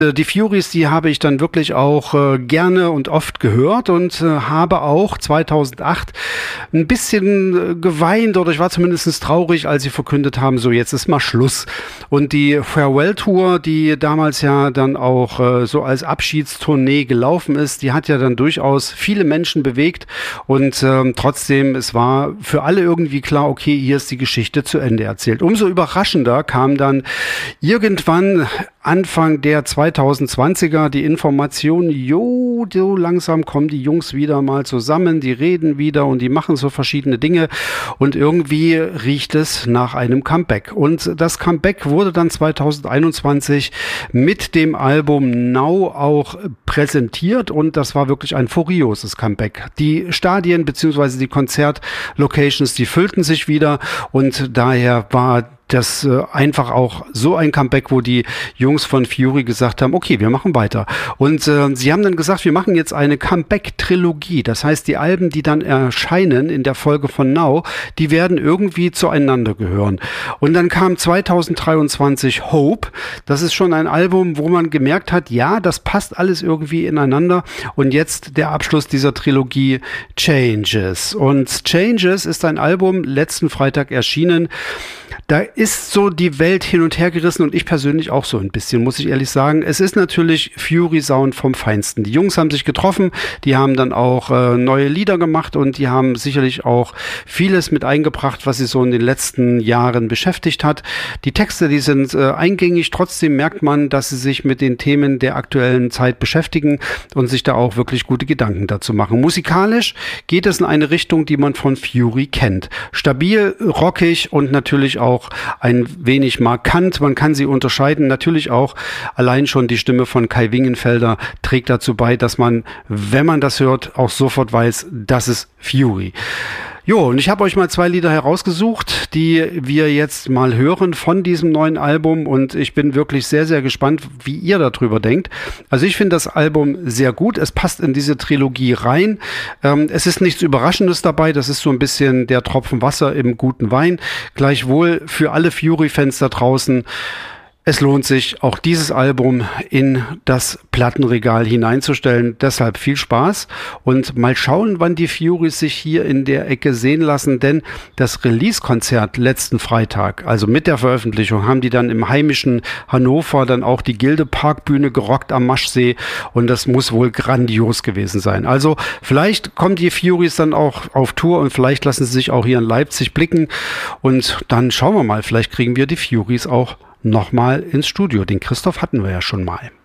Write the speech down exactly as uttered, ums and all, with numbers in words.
Die Furies, die habe ich dann wirklich auch äh, gerne und oft gehört und äh, habe auch zweitausendacht ein bisschen äh, geweint oder ich war zumindest traurig, als sie verkündet haben, so jetzt ist mal Schluss. Und die Farewell-Tour, die damals ja dann auch äh, so als Abschiedstournee gelaufen ist, die hat ja dann durchaus viele Menschen bewegt und äh, trotzdem, es war für alle irgendwie klar, okay, hier ist die Geschichte zu Ende erzählt. Umso überraschender kam dann irgendwann Anfang der zweitausendzwanziger die Information, jo, so langsam kommen die Jungs wieder mal zusammen, die reden wieder und die machen so verschiedene Dinge und irgendwie riecht es nach einem Comeback. Und das Comeback wurde dann zweitausendeinundzwanzig mit dem Album Now auch präsentiert und das war wirklich ein furioses Comeback. Die Stadien bzw. die Konzertlocations, die füllten sich wieder und daher war das äh, einfach auch so ein Comeback, wo die Jungs von Fury gesagt haben, okay, wir machen weiter. Und äh, sie haben dann gesagt, wir machen jetzt eine Comeback-Trilogie. Das heißt, die Alben, die dann erscheinen in der Folge von Now, die werden irgendwie zueinander gehören. Und dann kam zweitausenddreiundzwanzig Hope. Das ist schon ein Album, wo man gemerkt hat, ja, das passt alles irgendwie ineinander. Und jetzt der Abschluss dieser Trilogie Changes. Und Changes ist ein Album, letzten Freitag erschienen. Da ist so die Welt hin und her gerissen und ich persönlich auch so ein bisschen, muss ich ehrlich sagen. Es ist natürlich Fury Sound vom Feinsten. Die Jungs haben sich getroffen, die haben dann auch äh, neue Lieder gemacht und die haben sicherlich auch vieles mit eingebracht, was sie so in den letzten Jahren beschäftigt hat. Die Texte, die sind äh, eingängig, trotzdem merkt man, dass sie sich mit den Themen der aktuellen Zeit beschäftigen und sich da auch wirklich gute Gedanken dazu machen. Musikalisch geht es in eine Richtung, die man von Fury kennt. Stabil, rockig und natürlich auch ein wenig markant. Man kann sie unterscheiden. Natürlich auch allein schon die Stimme von Kai Wingenfelder trägt dazu bei, dass man, wenn man das hört, auch sofort weiß, das ist Fury. Jo, und ich habe euch mal zwei Lieder herausgesucht, die wir jetzt mal hören von diesem neuen Album und ich bin wirklich sehr, sehr gespannt, wie ihr darüber denkt. Also ich finde das Album sehr gut, es passt in diese Trilogie rein. Ähm, es ist nichts Überraschendes dabei, das ist so ein bisschen der Tropfen Wasser im guten Wein. Gleichwohl für alle Fury-Fans da draußen, es lohnt sich, auch dieses Album in das Plattenregal hineinzustellen. Deshalb viel Spaß und mal schauen, wann die Furies sich hier in der Ecke sehen lassen, denn das Release-Konzert letzten Freitag, also mit der Veröffentlichung, haben die dann im heimischen Hannover dann auch die Gilde Parkbühne gerockt am Maschsee und das muss wohl grandios gewesen sein. Also vielleicht kommen die Furies dann auch auf Tour und vielleicht lassen sie sich auch hier in Leipzig blicken und dann schauen wir mal, vielleicht kriegen wir die Furies auch nochmal ins Studio. Den Christoph hatten wir ja schon mal.